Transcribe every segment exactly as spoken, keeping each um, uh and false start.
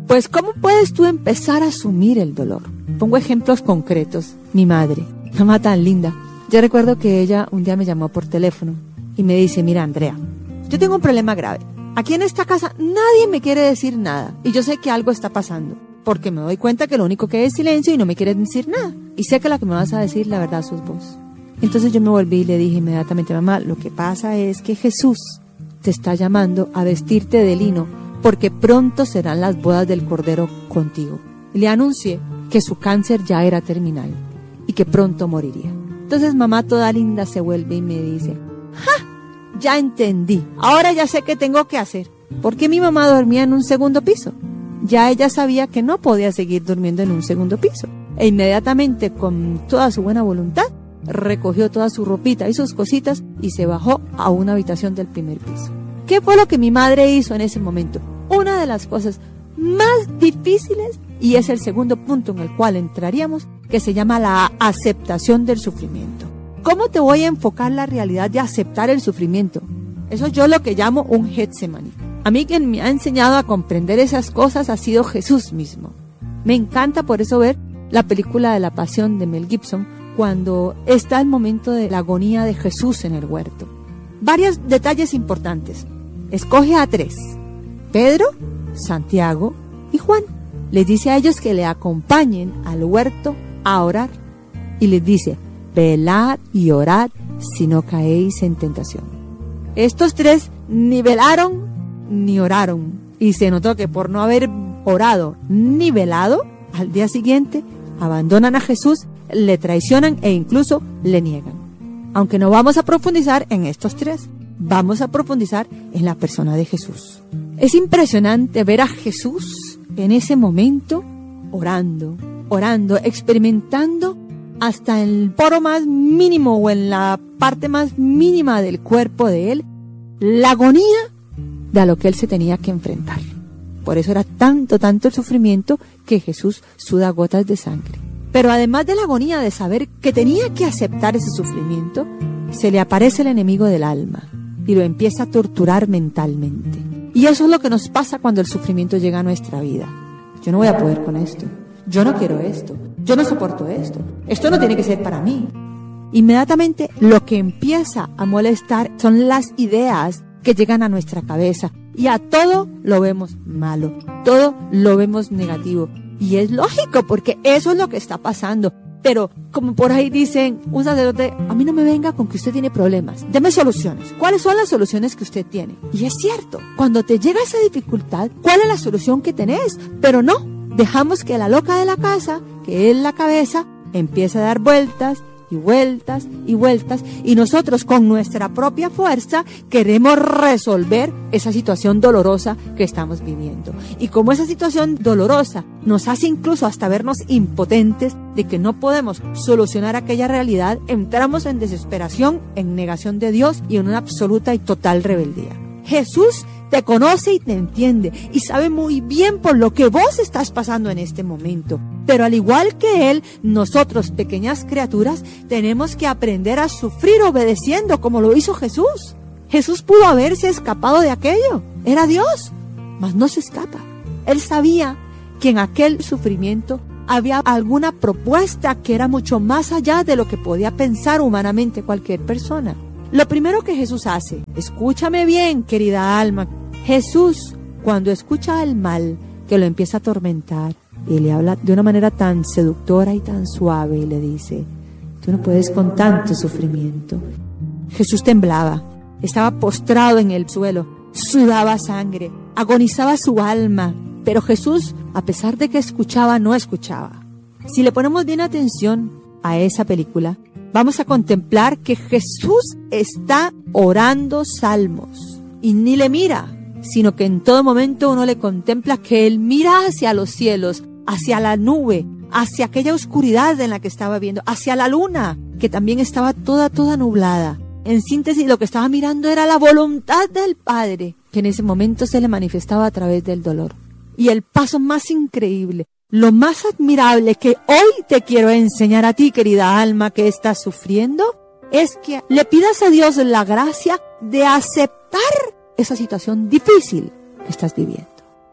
Pues, ¿cómo puedes tú empezar a asumir el dolor? Pongo ejemplos concretos. Mi madre, mamá tan linda. Yo recuerdo que ella un día me llamó por teléfono y me dice, mira, Andrea, yo tengo un problema grave. Aquí en esta casa nadie me quiere decir nada y yo sé que algo está pasando porque me doy cuenta que lo único que es silencio y no me quieren decir nada. Y sé que la que me vas a decir la verdad sos vos. Entonces yo me volví y le dije inmediatamente, mamá, lo que pasa es que Jesús te está llamando a vestirte de lino porque pronto serán las bodas del Cordero contigo. Y le anuncié que su cáncer ya era terminal y que pronto moriría. Entonces mamá toda linda se vuelve y me dice, ¡ja! Ya entendí, ahora ya sé qué tengo que hacer. Porque mi mamá dormía en un segundo piso. Ya ella sabía que no podía seguir durmiendo en un segundo piso. E inmediatamente, con toda su buena voluntad, recogió toda su ropita y sus cositas y se bajó a una habitación del primer piso. ¿Qué fue lo que mi madre hizo en ese momento? Una de las cosas más difíciles, y es el segundo punto en el cual entraríamos, que se llama la aceptación del sufrimiento. ¿Cómo te voy a enfocar la realidad de aceptar el sufrimiento? Eso yo lo que llamo un Getsemaní. A mí quien me ha enseñado a comprender esas cosas ha sido Jesús mismo. Me encanta por eso ver la película de la Pasión de Mel Gibson, cuando está el momento de la agonía de Jesús en el huerto. Varios detalles importantes. Escoge a tres: Pedro, Santiago y Juan. Les dice a ellos que le acompañen al huerto a orar. Y les dice, velad y orad si no caéis en tentación. Estos tres ni velaron ni oraron. Y se notó que por no haber orado ni velado, al día siguiente abandonan a Jesús, le traicionan e incluso le niegan. Aunque no vamos a profundizar en estos tres, vamos a profundizar en la persona de Jesús. Es impresionante ver a Jesús en ese momento orando, orando, experimentando hasta el poro más mínimo o en la parte más mínima del cuerpo de él, la agonía de a lo que él se tenía que enfrentar. Por eso era tanto, tanto el sufrimiento que Jesús suda gotas de sangre. Pero además de la agonía de saber que tenía que aceptar ese sufrimiento, se le aparece el enemigo del alma y lo empieza a torturar mentalmente. Y eso es lo que nos pasa cuando el sufrimiento llega a nuestra vida. Yo no voy a poder con esto. Yo no quiero esto. Yo no soporto esto. Esto no tiene que ser para mí. Inmediatamente lo que empieza a molestar son las ideas que llegan a nuestra cabeza. Y a todo lo vemos malo. Todo lo vemos negativo. Y es lógico porque eso es lo que está pasando. Pero como por ahí dicen un sacerdote, a mí no me venga con que usted tiene problemas, deme soluciones. ¿Cuáles son las soluciones que usted tiene? Y es cierto, cuando te llega esa dificultad, ¿cuál es la solución que tenés? Pero no, dejamos que la loca de la casa, que es la cabeza, empiece a dar vueltas y vueltas y vueltas, y nosotros con nuestra propia fuerza queremos resolver esa situación dolorosa que estamos viviendo. Y como esa situación dolorosa nos hace incluso hasta vernos impotentes de que no podemos solucionar aquella realidad, entramos en desesperación, en negación de Dios y en una absoluta y total rebeldía. Jesús te conoce y te entiende y sabe muy bien por lo que vos estás pasando en este momento. Pero al igual que Él, nosotros, pequeñas criaturas, tenemos que aprender a sufrir obedeciendo como lo hizo Jesús. Jesús pudo haberse escapado de aquello. Era Dios, mas no se escapa. Él sabía que en aquel sufrimiento había alguna propuesta que era mucho más allá de lo que podía pensar humanamente cualquier persona. Lo primero que Jesús hace, escúchame bien, querida alma, Jesús, cuando escucha el mal que lo empieza a atormentar y le habla de una manera tan seductora y tan suave y le dice, tú no puedes con tanto sufrimiento. Jesús temblaba, estaba postrado en el suelo, sudaba sangre, agonizaba su alma, pero Jesús, a pesar de que escuchaba, no escuchaba. Si le ponemos bien atención a esa película, vamos a contemplar que Jesús está orando salmos y ni le mira, sino que en todo momento uno le contempla que Él mira hacia los cielos, hacia la nube, hacia aquella oscuridad en la que estaba viendo, hacia la luna, que también estaba toda, toda nublada. En síntesis, lo que estaba mirando era la voluntad del Padre, que en ese momento se le manifestaba a través del dolor. Y el paso más increíble, lo más admirable que hoy te quiero enseñar a ti, querida alma que estás sufriendo, es que le pidas a Dios la gracia de aceptar esa situación difícil que estás viviendo.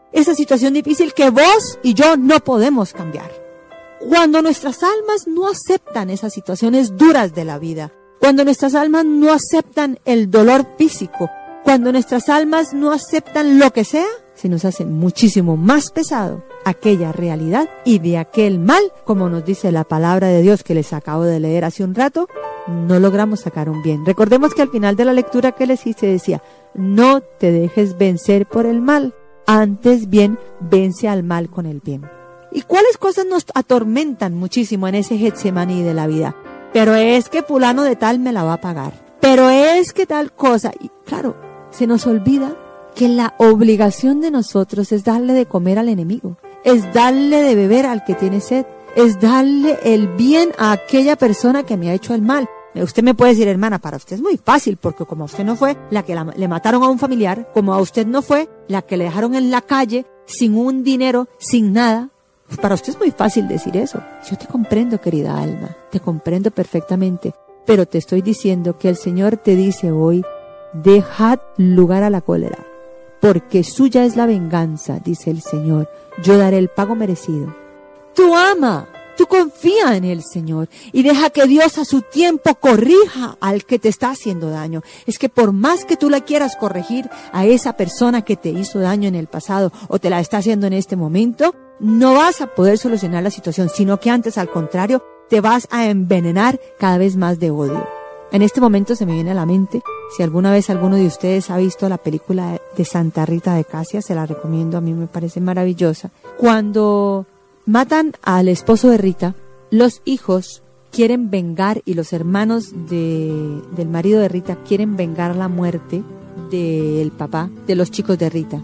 esa situación difícil que vos y yo no podemos cambiar. Cuando nuestras almas no aceptan esas situaciones duras de la vida, cuando nuestras almas no aceptan el dolor físico, cuando nuestras almas no aceptan lo que sea, se nos hace muchísimo más pesado aquella realidad, y de aquel mal, como nos dice la palabra de Dios que les acabo de leer hace un rato, no logramos sacar un bien. Recordemos que al final de la lectura que les hice decía, no te dejes vencer por el mal, antes bien vence al mal con el bien. ¿Y cuáles cosas nos atormentan muchísimo en ese Getsemaní de la vida? Pero es que fulano de tal me la va a pagar, pero es que tal cosa, y claro, se nos olvida que la obligación de nosotros es darle de comer al enemigo, es darle de beber al que tiene sed, es darle el bien a aquella persona que me ha hecho el mal. Usted me puede decir, hermana, para usted es muy fácil, porque como a usted no fue la que la, le mataron a un familiar, como a usted no fue la que le dejaron en la calle, sin un dinero, sin nada, para usted es muy fácil decir eso. Yo te comprendo, querida alma, te comprendo perfectamente, pero te estoy diciendo que el Señor te dice hoy, dejad lugar a la cólera, porque suya es la venganza, dice el Señor, yo daré el pago merecido. Tú ama, tú confía en el Señor y deja que Dios a su tiempo corrija al que te está haciendo daño. Es que por más que tú la quieras corregir a esa persona que te hizo daño en el pasado o te la está haciendo en este momento, no vas a poder solucionar la situación, sino que antes, al contrario, te vas a envenenar cada vez más de odio. En este momento se me viene a la mente, si alguna vez alguno de ustedes ha visto la película de Santa Rita de Casia, se la recomiendo, a mí me parece maravillosa. Cuando matan al esposo de Rita, los hijos quieren vengar y los hermanos de, del marido de Rita quieren vengar la muerte del papá de los chicos de Rita.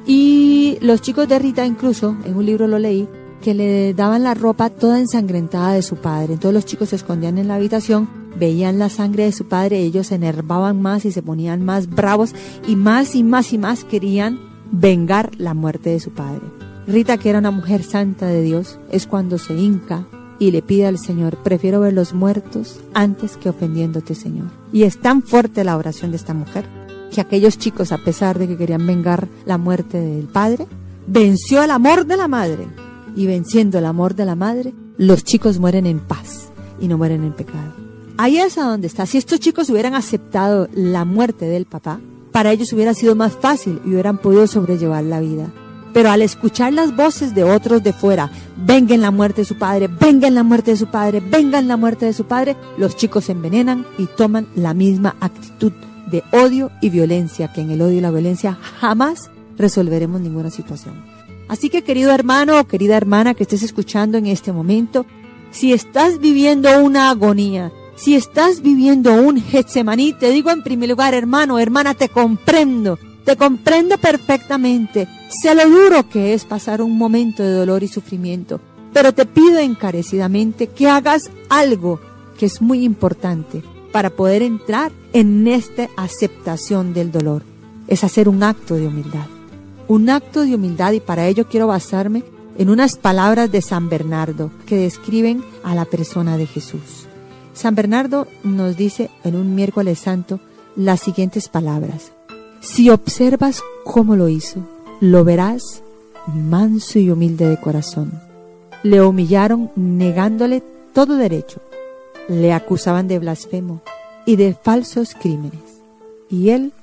Y los chicos de Rita, incluso, en un libro lo leí, que le daban la ropa toda ensangrentada de su padre. Entonces los chicos se escondían en la habitación, veían la sangre de su padre, ellos se enervaban más y se ponían más bravos y más y más y más querían vengar la muerte de su padre. Rita, que era una mujer santa de Dios, es cuando se hinca y le pide al Señor, prefiero ver los muertos antes que ofendiéndote, Señor. Y es tan fuerte la oración de esta mujer que aquellos chicos, a pesar de que querían vengar la muerte del padre, venció el amor de la madre. Y venciendo el amor de la madre, los chicos mueren en paz y no mueren en pecado. Ahí es a donde está. Si estos chicos hubieran aceptado la muerte del papá, para ellos hubiera sido más fácil y hubieran podido sobrellevar la vida. Pero al escuchar las voces de otros de fuera, vengan la muerte de su padre, vengan la muerte de su padre, vengan la muerte de su padre, los chicos se envenenan y toman la misma actitud de odio y violencia, que en el odio y la violencia jamás resolveremos ninguna situación. Así que, querido hermano o querida hermana que estés escuchando en este momento, si estás viviendo una agonía, si estás viviendo un Getsemaní, te digo en primer lugar, hermano, hermana, te comprendo, te comprendo perfectamente. Sé lo duro que es pasar un momento de dolor y sufrimiento, pero te pido encarecidamente que hagas algo que es muy importante para poder entrar en esta aceptación del dolor. Es hacer un acto de humildad. Un acto de humildad, y para ello quiero basarme en unas palabras de San Bernardo que describen a la persona de Jesús. San Bernardo nos dice en un miércoles santo las siguientes palabras: si observas cómo lo hizo, lo verás manso y humilde de corazón. Le humillaron negándole todo derecho, le acusaban de blasfemo y de falsos crímenes, y él